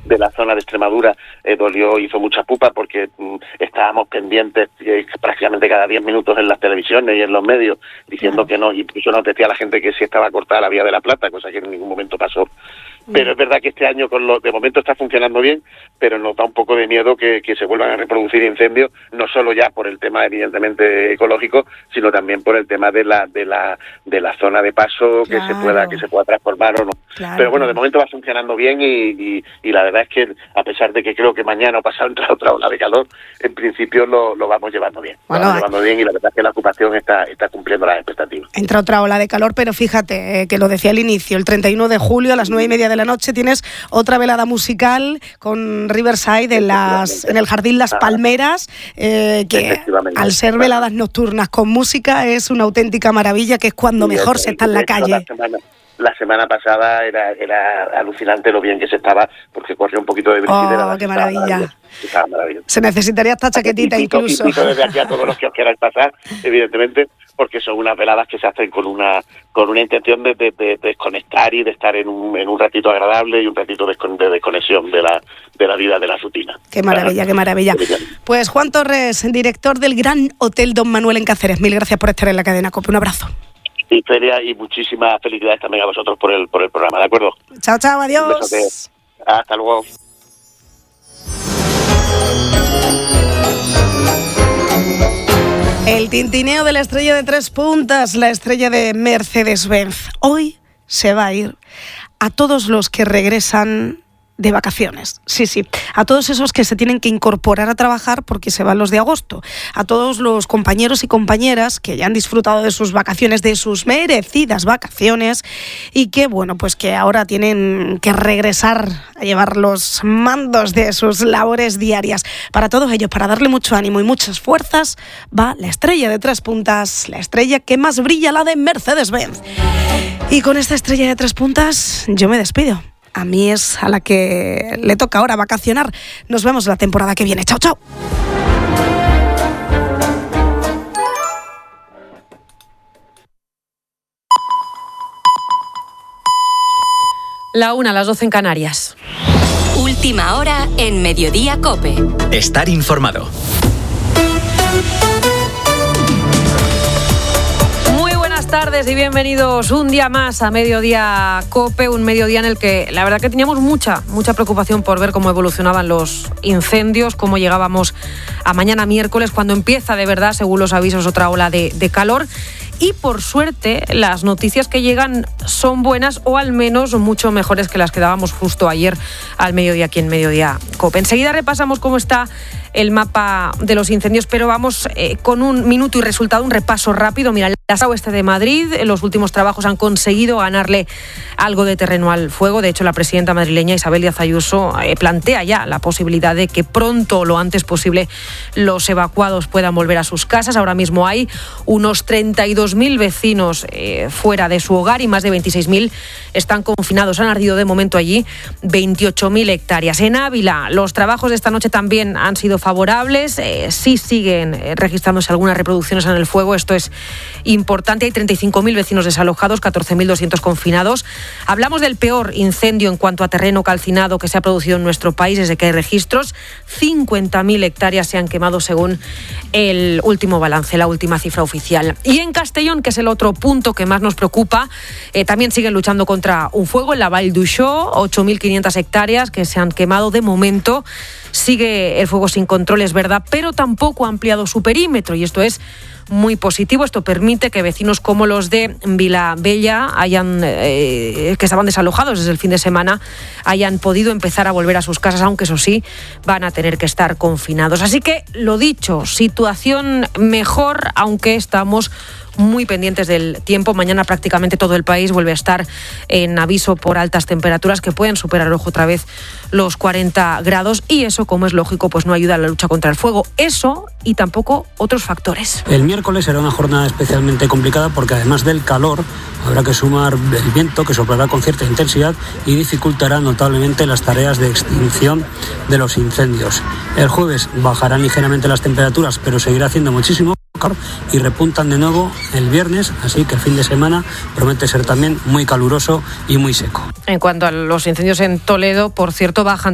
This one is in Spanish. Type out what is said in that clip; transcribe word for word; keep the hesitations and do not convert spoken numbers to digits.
de la zona de Extremadura eh, dolió, hizo mucha pupa porque mm, estábamos pendientes eh, prácticamente cada diez minutos en las televisiones y en los medios diciendo que no, incluso nos decía la gente que sí estaba cortada la vía de la Plata, cosa que en ningún momento pasó. Pero es verdad que este año con lo, de momento está funcionando bien, pero nos da un poco de miedo que, que se vuelvan a reproducir incendios, no solo ya por el tema evidentemente ecológico, sino también por el tema de la de la de la zona de paso que claro. se pueda que se pueda transformar o no. Claro. Pero bueno, de momento va funcionando bien y, y, y la verdad es que a pesar de que creo que mañana o pasado entra otra ola de calor, en principio lo, lo vamos llevando bien. Bueno, lo vamos llevando bien y la verdad es que la ocupación está está cumpliendo las expectativas. Entra otra ola de calor, pero fíjate eh, que lo decía al inicio, el treinta y uno de julio a las nueve y media de la noche tienes otra velada musical con Riverside en las en el Jardín Las Palmeras, eh, que al ser veladas nocturnas con música es una auténtica maravilla, que es cuando sí, mejor se está en la calle. La semana, la semana pasada era era alucinante lo bien que se estaba, porque corría un poquito de brisa. ¡Oh, qué maravilla! Se necesitaría esta chaquetita y incluso. Y desde aquí a todos los que os queráis pasar, evidentemente, porque son unas veladas que se hacen con una con una intención de, de, de desconectar y de estar en un en un ratito agradable y un ratito de, de desconexión de la de la vida, de la rutina. Qué maravilla, ¿verdad? Qué maravilla. Pues Juan Torres, director del Gran Hotel Don Manuel en Cáceres, mil gracias por estar en la cadena COPE. Un abrazo. Y Feria, y muchísimas felicidades también a vosotros por el por el programa, ¿de acuerdo? Chao, chao, adiós. Hasta luego. El tintineo de la estrella de tres puntas, la estrella de Mercedes-Benz. Hoy se va a ir a todos los que regresan de vacaciones. Sí, sí, a todos esos que se tienen que incorporar a trabajar porque se van los de agosto. A todos los compañeros y compañeras que ya han disfrutado de sus vacaciones, de sus merecidas vacaciones y que, bueno, pues que ahora tienen que regresar a llevar los mandos de sus labores diarias. Para todos ellos, para darle mucho ánimo y muchas fuerzas, va la estrella de tres puntas, la estrella que más brilla, la de Mercedes-Benz. Y con esta estrella de tres puntas yo me despido. A mí es a la que le toca ahora vacacionar. Nos vemos la temporada que viene. Chao, chao. La una, a las doce en Canarias. Última hora en Mediodía COPE. Estar informado. Buenas tardes y bienvenidos un día más a Mediodía COPE, un mediodía en el que la verdad que teníamos mucha, mucha preocupación por ver cómo evolucionaban los incendios, cómo llegábamos a mañana miércoles, cuando empieza de verdad, según los avisos, otra ola de, de calor. Y por suerte las noticias que llegan son buenas, o al menos mucho mejores que las que dábamos justo ayer al mediodía aquí en Mediodía COPE. Enseguida repasamos cómo está el mapa de los incendios, pero vamos eh, con un minuto y resultado, un repaso rápido. Mira, el Lasao Oeste de Madrid, en los últimos trabajos han conseguido ganarle algo de terreno al fuego. De hecho, la presidenta madrileña Isabel Díaz Ayuso eh, plantea ya la posibilidad de que pronto, o lo antes posible, los evacuados puedan volver a sus casas. Ahora mismo hay unos treinta y dos mil vecinos eh, fuera de su hogar y más de veintiséis mil están confinados. Han ardido de momento allí veintiocho mil hectáreas. En Ávila, los trabajos de esta noche también han sido favorables. Eh, sí siguen eh, registrándose algunas reproducciones en el fuego. Esto es importante. Hay treinta y cinco mil vecinos desalojados, catorce mil doscientos confinados. Hablamos del peor incendio en cuanto a terreno calcinado que se ha producido en nuestro país desde que hay registros. cincuenta mil hectáreas se han quemado según el último balance, la última cifra oficial. Y en Castellón, que es el otro punto que más nos preocupa, eh, también siguen luchando contra un fuego en la Vall d'Uixó, ocho mil quinientas hectáreas que se han quemado de momento. Sigue el fuego sin control, es verdad, pero tampoco ha ampliado su perímetro y esto es muy positivo. Esto permite que vecinos como los de Vilabella, hayan, eh, que estaban desalojados desde el fin de semana, hayan podido empezar a volver a sus casas, aunque eso sí, van a tener que estar confinados. Así que, lo dicho, situación mejor, aunque estamos muy pendientes del tiempo. Mañana prácticamente todo el país vuelve a estar en aviso por altas temperaturas que pueden superar otra vez los cuarenta grados y eso, como es lógico, pues no ayuda a la lucha contra el fuego. Eso y tampoco otros factores. El miércoles será una jornada especialmente complicada porque además del calor habrá que sumar el viento que soplará con cierta intensidad y dificultará notablemente las tareas de extinción de los incendios. El jueves bajarán ligeramente las temperaturas, pero seguirá haciendo muchísimo y repuntan de nuevo el viernes, así que el fin de semana promete ser también muy caluroso y muy seco. En cuanto a los incendios en Toledo, por cierto, bajan